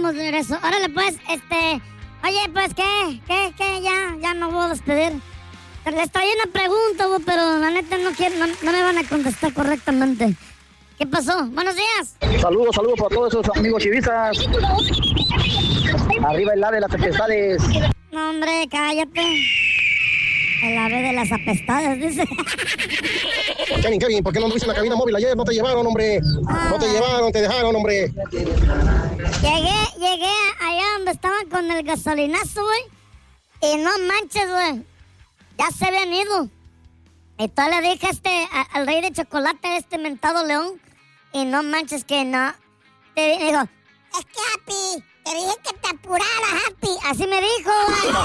estamos de regreso. Órale, pues, oye, pues, ¿qué? Ya me voy a despedir. Les traía una pregunta, güey, pero la neta no me van a contestar correctamente. ¿Qué pasó? Buenos días. Saludos para todos esos amigos chivistas. Arriba el ave de las tempestades. No, hombre, cállate. El ave de las apestades, dice. Kevin, ¿por qué no anduviste en la cabina móvil ayer? No te llevaron, hombre. No te llevaron, te dejaron, hombre. Llegué allá donde estaban con el gasolinazo, güey. Y no manches, güey. Ya se habían ido. Y tú le dije al rey de chocolate, mentado león. Y no manches que no. Te dijo, es que Happy, te dije que te apuraras, Happy. Así me dijo, güey.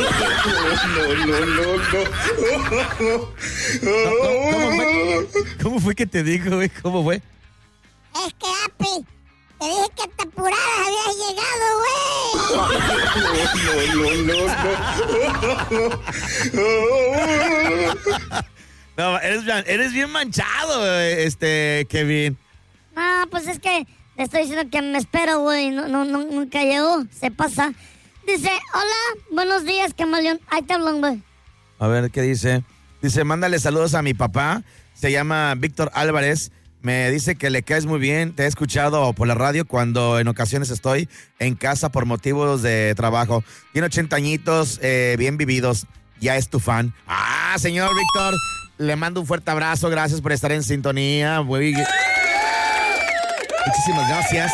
¿Cómo fue que te dijo, güey? ¿Cómo fue? Es que Happy, te dije que te apuraras, habías llegado, güey. No, eres bien manchado, Kevin. No, pues es que le estoy diciendo que me espero, güey. Nunca llegó. Se pasa. Dice, hola, buenos días, camaleón. Ahí te hablan, güey. A ver, ¿qué dice? Dice, mándale saludos a mi papá. Se llama Víctor Álvarez. Me dice que le caes muy bien. Te he escuchado por la radio cuando en ocasiones estoy en casa por motivos de trabajo. Tiene 80 añitos, bien vividos. Ya es tu fan. Ah, señor Víctor, le mando un fuerte abrazo. Gracias por estar en sintonía. Muchísimas gracias.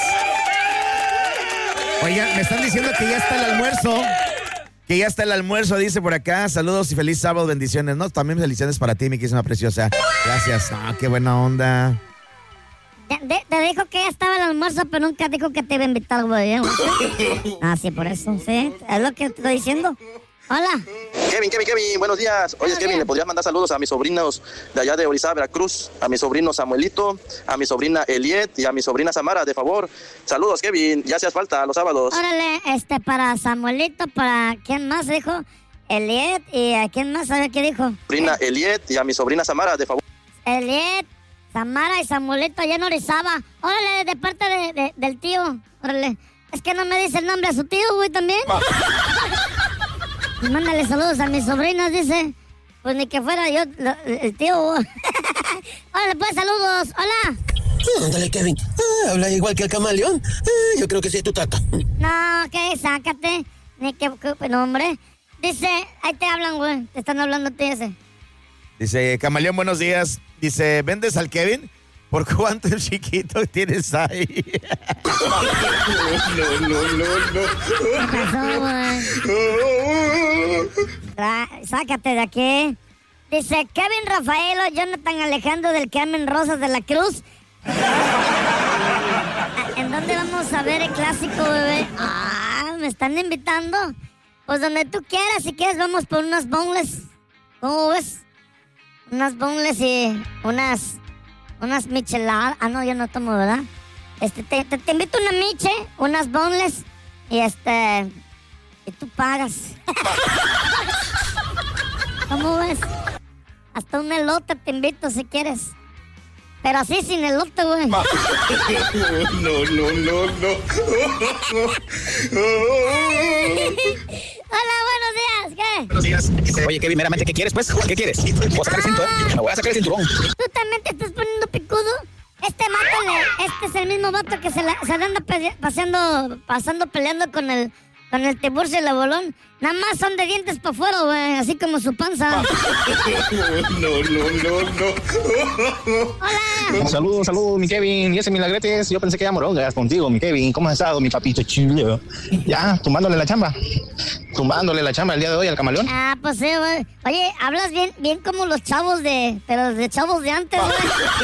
Oiga, me están diciendo que ya está el almuerzo. Que ya está el almuerzo, dice por acá. Saludos y feliz sábado, bendiciones. No, también bendiciones para ti, mi querísima preciosa. Gracias. Ah, qué buena onda. Te dijo que ya estaba el almuerzo, pero nunca dijo que te iba a invitar, güey. Ah, sí, por eso, sí. Es lo que te estoy diciendo. Hola. Kevin, buenos días. Oye, Kevin, ¿le podrías mandar saludos a mis sobrinos de allá de Orizaba, Veracruz? A mi sobrino Samuelito, a mi sobrina Eliet y a mi sobrina Samara, de favor. Saludos, Kevin, ya hacías falta los sábados. Órale, para Samuelito, para ¿quién más dijo? Eliet y a quién más, ¿sabe qué dijo? Sobrina Eliet y a mi sobrina Samara, de favor. Eliet, Samara y Samuelito allá en Orizaba. Órale, de parte del tío. Órale, es que no me dice el nombre a su tío, güey, también. Mándale saludos a mis sobrinos, dice. Pues ni que fuera yo, el tío. Órale, pues, saludos. Hola. Ándale, Kevin. Habla igual que el camaleón. Yo creo que sí es tu tata. No, que sácate. Ni que nombre. Dice, ahí te hablan, güey. Te están hablando a ti ese. Dice, camaleón, buenos días. Dice, ¿vendes al Kevin? ¿Por cuánto chiquito tienes ahí? ¿Qué pasó, güey? Sácate de aquí. Dice, Kevin Rafaelo, Jonathan Alejandro del Carmen Rosas de la Cruz. ¿En dónde vamos a ver el clásico, bebé? Ah, me están invitando. Pues donde tú quieras, si quieres vamos por unas boneless. ¿Cómo ves? Unas boneless y unas micheladas. Ah, no, yo no tomo, ¿verdad? Te invito una miche, unas boneless y y tú pagas. ¿Cómo ves? Hasta un elote te invito si quieres. Pero así sin elote, güey. No. Hola, buenos días, ¿qué? Buenos días. Oye, Kevin, meramente, ¿qué quieres, pues? ¿Qué quieres? Voy a sacar el cinto, ¿eh? Me voy a sacar el cinturón. ¿Tú también te estás poniendo picudo? Este es el mismo vato que se le anda pasando peleando con el Tiburcio y el Bolón. Nada más son de dientes para afuera, güey, así como su panza. No. Hola. Saludos, mi Kevin. Y ese milagretes, yo pensé que ya morongas contigo, mi Kevin. ¿Cómo has estado, mi papito chulo? Ya, tumbándole la chamba el día de hoy al camaleón. Ah, pues sí, güey. Oye, hablas bien como los chavos pero de chavos de antes, güey.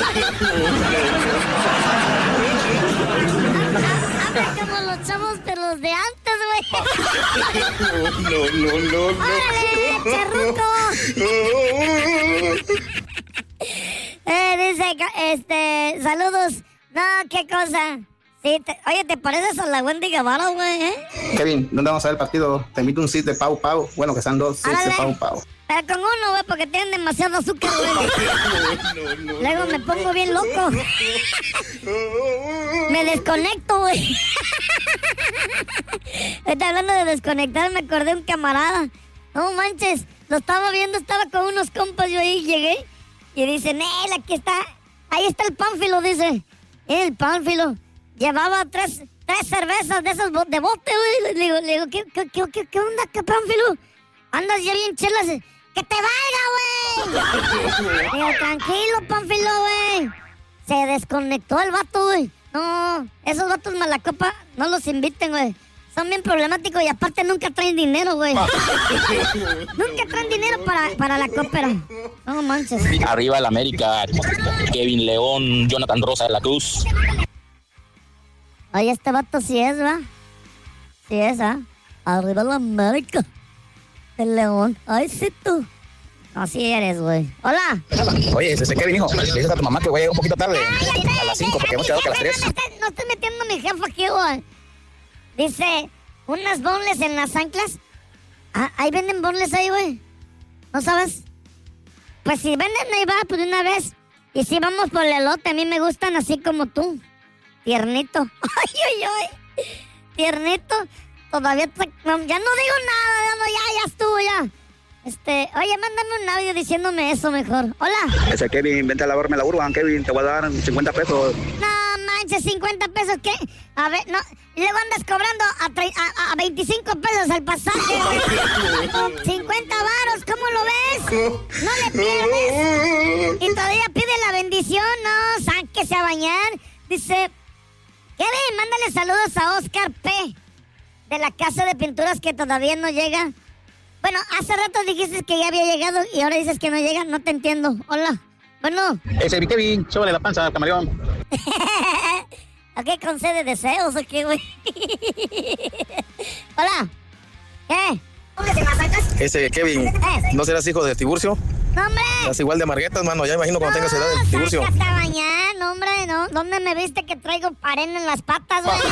Habla como los chavos, pero los de antes, güey. No. ¡Órale, charruco! Dice, saludos. No, ¿qué cosa? Sí, oye, ¿te pareces a la Wendy Guevara, güey, Kevin, ¿dónde vamos a ver el partido? Te invito un sit de Pau Pau. Bueno, que sean 2 sits de Pau Pau. Pero con uno, güey, porque tienen demasiado azúcar, güey. Luego me pongo bien loco. Me desconecto, güey. Estoy hablando de desconectar, me acordé de un camarada. No manches, lo estaba viendo, estaba con unos compas, yo ahí llegué. Y dice, Nel, aquí está, ahí está el Pánfilo, dice. El Pánfilo. Llevaba tres cervezas de esas de bote, güey. Le digo, ¿qué onda, qué Pánfilo? Andas ya bien chelas. ¡Que te valga, güey! Digo, tranquilo, Pánfilo, güey. Se desconectó el vato, güey. No, esos vatos malacopa no los inviten, güey. Son bien problemáticos y aparte nunca traen dinero, güey. Nunca traen dinero para la cópera. No manches. Arriba el América, Kevin León, Jonathan Rosa de la Cruz. Oye, este vato sí es, ¿va? Sí es, ¿ah? Arriba el América. El León. Ay, sí tú. Así eres, güey. Hola. Oye, ese Kevin, hijo, le dices a tu mamá que voy a llegar un poquito tarde. A las 5, porque hemos quedado que a las 3. No estoy metiendo a mi jefa aquí, güey. Dice, unas boneless en las anclas. Ah, ahí venden boneless ahí, güey. ¿No sabes? Pues si venden ahí va, pues de una vez. Y si vamos por el elote, a mí me gustan así como tú. Tiernito. Ay. Tiernito. Todavía ya no digo nada, ya estuvo ya. Oye, mándame un audio diciéndome eso mejor. Hola. Ese Kevin, vente a lavarme la urban, Kevin, te voy a dar 50 pesos. No manches, 50 pesos, ¿qué? A ver, no, y luego andas cobrando a 25 pesos el pasaje. 50 varos, ¿cómo lo ves? No le pierdes. Y todavía pide la bendición, no, sáquese a bañar. Dice, Kevin, mándale saludos a Oscar P. de la casa de pinturas que todavía no llega. Bueno, hace rato dijiste que ya había llegado y ahora dices que no llega, no te entiendo. Hola. Bueno. Ese Kevin, súbale la panza al camaleón. ¿A qué concede deseos o qué, güey? Hola. ¿Qué? Ese Kevin, ¿no serás hijo de Tiburcio? No, hombre. Estás igual de Marguetas, mano, ya imagino cuando tengas edad de Tiburcio. Sácate a bañar, no, hombre, no. ¿Dónde me viste que traigo parén en las patas, güey?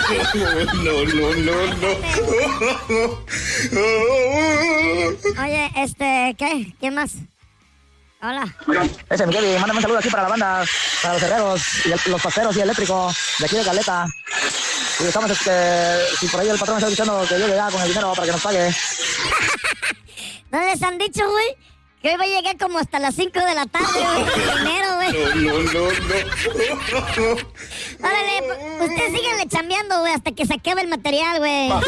No. Oye, ¿qué? ¿Quién más? Hola. Ese Miguel, mándame un saludo aquí para la banda, para los herreros, y los pasteros y eléctricos de aquí de Caleta. Y estamos, si por ahí el patrón está diciendo que llegue ya con el dinero para que nos pague. ¿No les han dicho, güey? Que hoy va a llegar como hasta las 5 de la tarde, güey, con dinero, güey. No. Órale, ustedes síganle chambeando, güey, hasta que se acabe el material, güey. No.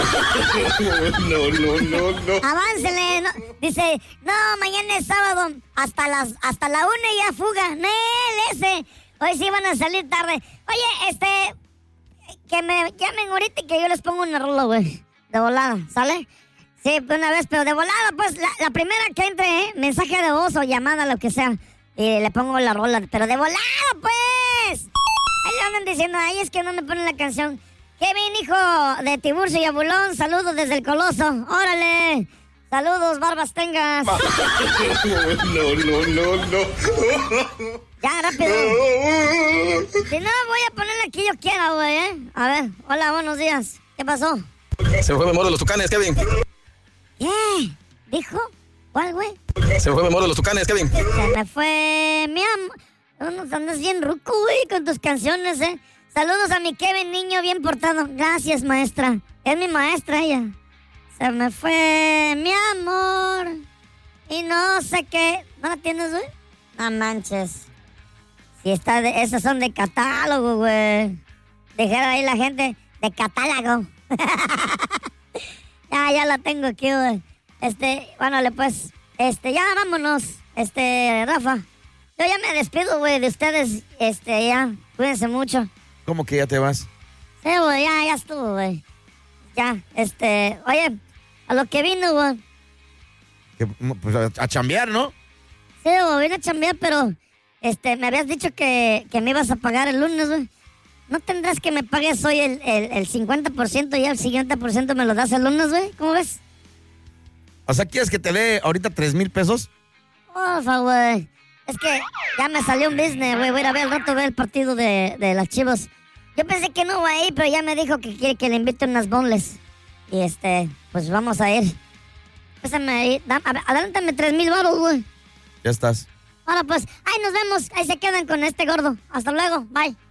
Aváncenle, ¿no? Dice, no, mañana es sábado, hasta la 1 ya fuga. Nel, ese. Hoy sí van a salir tarde. Oye, que me llamen ahorita y que yo les pongo una rola, güey. De volada, ¿sale? Sí, una vez, pero de volada, pues, la primera que entre, mensaje de voz o llamada, lo que sea, y le pongo la rola, pero de volada, pues. Ahí le andan diciendo, ay, es que no me ponen la canción. Kevin, hijo de Tiburcio y Abulón, saludos desde el Coloso. Órale, saludos, barbas tengas. No. Ya, rápido. Si no, voy a ponerle aquí yo quiera, güey, ¿eh? A ver, hola, buenos días. ¿Qué pasó? Se fue Memoro de los Tucanes, Kevin. ¿Qué? ¿Dijo? ¿Cuál, güey? Se fue Memoro de los Tucanes, Kevin. Se me fue mi amor. Andas bien ruco, güey, con tus canciones, ¿eh? Saludos a mi Kevin, niño bien portado. Gracias, maestra. Es mi maestra ella. Se me fue mi amor. Y no sé qué. ¿No la tienes, güey? No manches. Si esas son de catálogo, güey. Dijeron ahí la gente de catálogo. Ya la tengo aquí, güey. Bueno, pues, ya vámonos, Rafa. Yo ya me despido, güey, de ustedes, ya, cuídense mucho. ¿Cómo que ya te vas? Sí, güey, ya estuvo, güey. Ya, oye, a lo que vino, güey. Pues a chambear, ¿no? Sí, güey, vine a chambear, pero, me habías dicho que me ibas a pagar el lunes, güey. ¿No tendrás que me pagues hoy el 50% y el siguiente por ciento me lo das el lunes, güey? ¿Cómo ves? O sea, ¿quieres que te dé ahorita 3,000 pesos? Porfa, güey. Es que ya me salió un business, güey. Voy a ir a ver al rato el partido de las Chivas. Yo pensé que no iba a ir, pero ya me dijo que quiere que le invite unas boneless. Y pues vamos a ir. Pésame ahí. Adelántame 3,000 baros, güey. Ya estás. Ahora pues, ahí nos vemos. Ahí se quedan con este gordo. Hasta luego. Bye.